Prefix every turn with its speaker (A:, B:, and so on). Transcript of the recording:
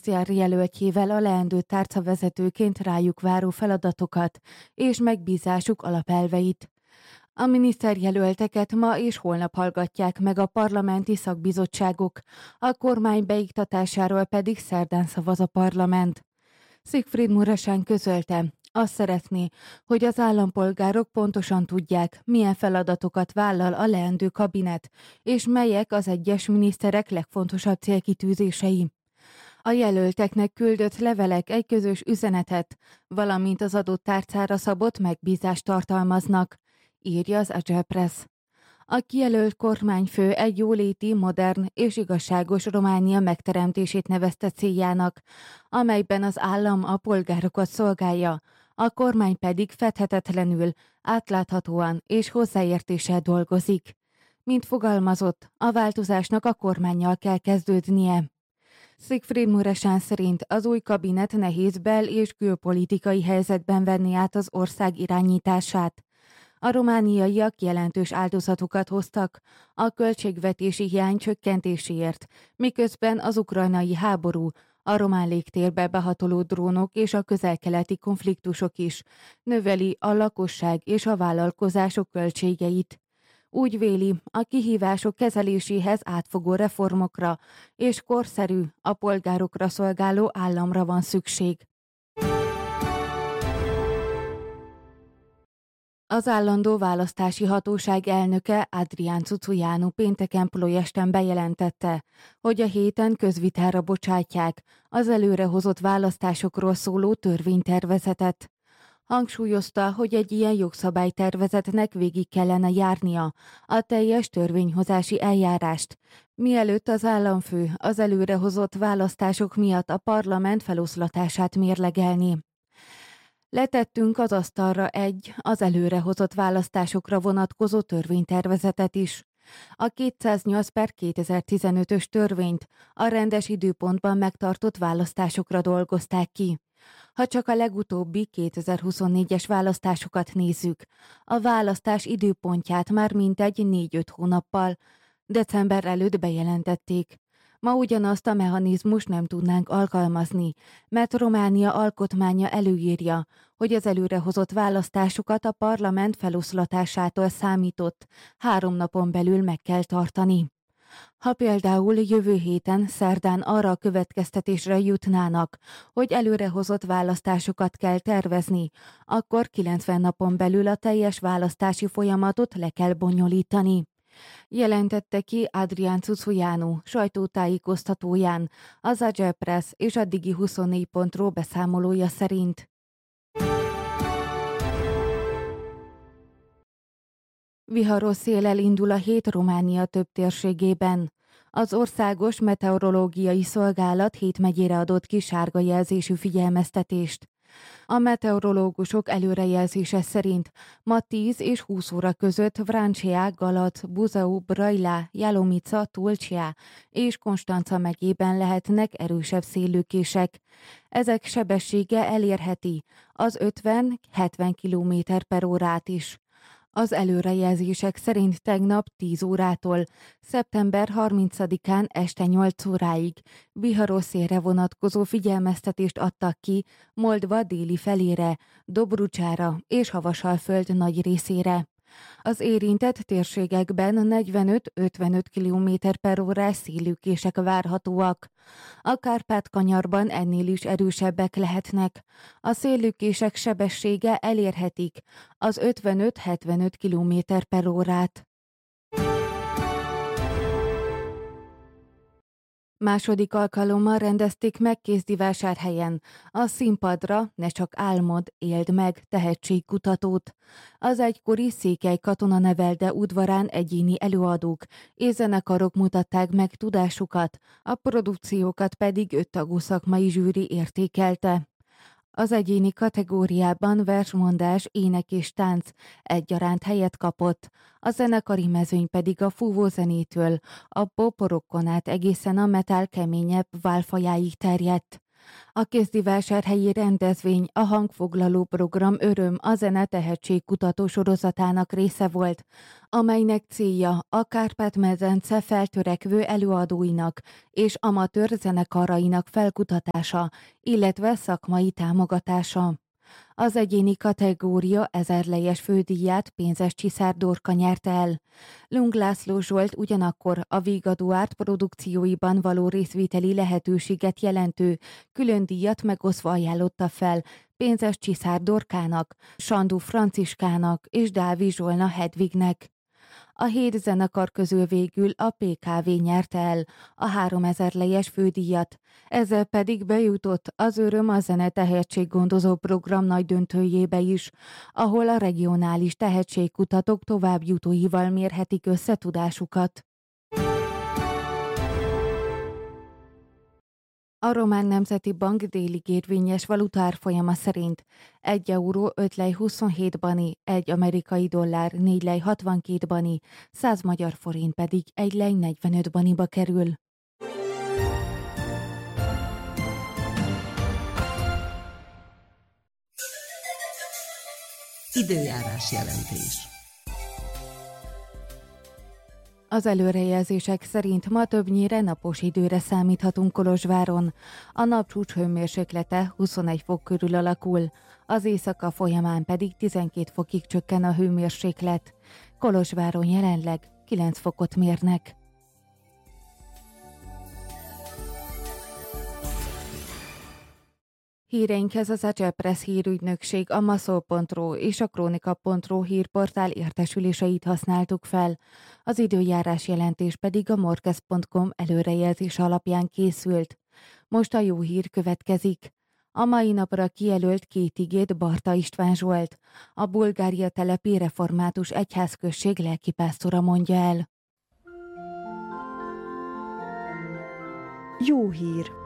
A: miniszter jelöltjével a leendő tárcavezetőként rájuk váró feladatokat és megbízásuk alapelveit. A miniszterjelölteket ma és holnap hallgatják meg a parlamenti szakbizottságok, a kormány beiktatásáról pedig szerdán szavaz a parlament. Siegfried Muresan közölte, azt szeretné, hogy az állampolgárok pontosan tudják, milyen feladatokat vállal a leendő kabinet, és melyek az egyes miniszterek legfontosabb célkitűzései. A jelölteknek küldött levelek egy közös üzenetet, valamint az adott tárcára szabott megbízást tartalmaznak, írja az Agile Press. A kijelölt kormányfő egy jóléti, modern és igazságos Románia megteremtését nevezte céljának, amelyben az állam a polgárokat szolgálja, a kormány pedig fedhetetlenül, átláthatóan és hozzáértéssel dolgozik. Mint fogalmazott, a változásnak a kormánnyal kell kezdődnie. Siegfried Muresan szerint az új kabinet nehéz bel- és külpolitikai helyzetben venni át az ország irányítását. A romániaiak jelentős áldozatokat hoztak a költségvetési hiány csökkentéséért, miközben az ukrajnai háború, a román légtérbe behatoló drónok és a közel-keleti konfliktusok is növeli a lakosság és a vállalkozások költségeit. Úgy véli, a kihívások kezeléséhez átfogó reformokra és korszerű, a polgárokra szolgáló államra van szükség. Az állandó választási hatóság elnöke Adrian Cucujanu pénteken Ploiesten bejelentette, hogy a héten közvitára bocsátják az előrehozott választásokról szóló törvénytervezetet. Hangsúlyozta, hogy egy ilyen jogszabálytervezetnek végig kellene járnia a teljes törvényhozási eljárást, mielőtt az államfő az előrehozott választások miatt a parlament feloszlatását mérlegelni. Letettünk az asztalra az előrehozott választásokra vonatkozó törvénytervezetet is. A 208/2015-ös törvényt a rendes időpontban megtartott választásokra dolgozták ki. Ha csak a legutóbbi 2024-es választásokat nézzük, a választás időpontját már mintegy 4-5 hónappal, december előtt bejelentették. Ma ugyanazt a mechanizmust nem tudnánk alkalmazni, mert Románia alkotmánya előírja, hogy az előrehozott választásokat a parlament feloszlatásától számított 3 napon belül meg kell tartani. Ha például jövő héten szerdán arra a következtetésre jutnának, hogy előrehozott választásokat kell tervezni, akkor 90 napon belül a teljes választási folyamatot le kell bonyolítani. Jelentette ki Adrian Cucujanu sajtótájékoztatóján az Agile Press és a Digi24.ro beszámolója szerint. Viharos széllel indul a hét Románia több térségében. Az Országos Meteorológiai Szolgálat 7 megyére adott ki sárga jelzésű figyelmeztetést. A meteorológusok előrejelzése szerint ma 10 és 20 óra között Vrancea, Galac, Buzău, Brăila, Jalomica, Tulcea és Constanța megyében lehetnek erősebb széllökések. Ezek sebessége elérheti az 50-70 km/órát is. Az előrejelzések szerint tegnap 10 órától szeptember 30-án este 8 óráig viharos szélre vonatkozó figyelmeztetést adtak ki Moldva déli felére, Dobrucsára és Havasalföld nagy részére. Az érintett térségekben 45-55 km/órás széllökések várhatóak. A Kárpát-kanyarban ennél is erősebbek lehetnek. A széllökések sebessége elérhetik az 55-75 km/órát. Második alkalommal rendezték meg Kézdivásárhelyen a Színpadra Ne csak álmod, éld meg tehetségkutatót. Az egykori Székely Katona Nevelde udvarán egyéni előadók és zenekarok mutatták meg tudásukat, a produkciókat pedig 5 tagú szakmai zsűri értékelte. Az egyéni kategóriában versmondás, ének és tánc egyaránt helyet kapott, a zenekari mezőny pedig a fúvózenétől, a pop rockon át egészen a metal keményebb válfajáig terjedt. A kézdivásárhelyi rendezvény a hangfoglaló program Öröm a zene tehetségkutató sorozatának része volt, amelynek célja a Kárpát-medence feltörekvő előadóinak és amatőr zenekarainak felkutatása, illetve szakmai támogatása. Az egyéni kategória 1000 lejes fődíját Pénzes Csiszár Dorka nyerte el. Lung László Zsolt ugyanakkor a Vigadó Árt produkcióiban való részvételi lehetőséget jelentő külön díjat megosztva ajánlotta fel Pénzes Csiszár Dorkának, Sandú Franciskának és Dávi Zsolna Hedvignek. A 7 zenekar közül végül a PKV nyerte el a 3000 lejes fődíjat, ezzel pedig bejutott az Öröm a zene tehetséggondozó program nagy döntőjébe is, ahol a regionális tehetségkutatók továbbjutóival mérhetik össze tudásukat. A Román Nemzeti Bank délig érvényes valutárfolyama szerint 1 euró 5 lej 27 bani, 1 amerikai dollár 4 lej 62 bani, 100 magyar forint pedig 1 lej 45 baniba kerül.
B: Időjárás jelentés.
A: Az előrejelzések szerint ma többnyire napos időre számíthatunk Kolozsváron. A napcsúcs hőmérséklete 21 fok körül alakul, az éjszaka folyamán pedig 12 fokig csökken a hőmérséklet. Kolozsváron jelenleg 9 fokot mérnek. Híreinkhez az Agepress hírügynökség, a Maszol.ro és a Kronika.ro hírportál értesüléseit használtuk fel. Az időjárás jelentés pedig a Morkez.com előrejelzés alapján készült. Most a jó hír következik. A mai napra kijelölt 2 igét Barta István Zsolt, a Bulgária telepi református egyházközség lelkipásztora mondja el.
C: Jó hír!